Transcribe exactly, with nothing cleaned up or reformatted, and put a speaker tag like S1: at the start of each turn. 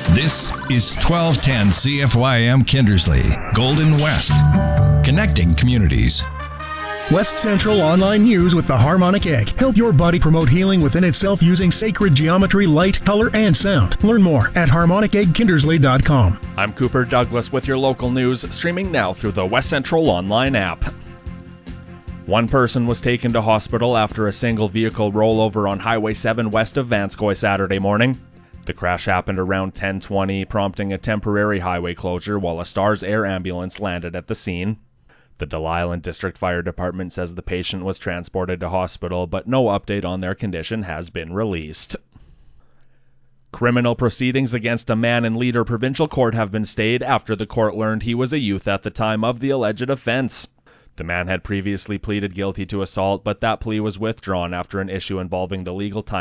S1: This is twelve ten C F Y M Kindersley, Golden West, connecting communities.
S2: West Central Online News with the Harmonic Egg. Help your body promote healing within itself using sacred geometry, light, color, and sound. Learn more at harmonic egg kindersley dot com.
S3: I'm Cooper Douglas with your local news, streaming now through the West Central Online app. One person was taken to hospital after a single vehicle rollover on Highway seven west of Vanscoy Saturday morning. The crash happened around ten twenty, prompting a temporary highway closure while a Stars Air ambulance landed at the scene. The Delisle Island District Fire Department says the patient was transported to hospital, but no update on their condition has been released. Criminal proceedings against a man in Leader Provincial Court have been stayed after the court learned he was a youth at the time of the alleged offense. The man had previously pleaded guilty to assault, but that plea was withdrawn after an issue involving the legal time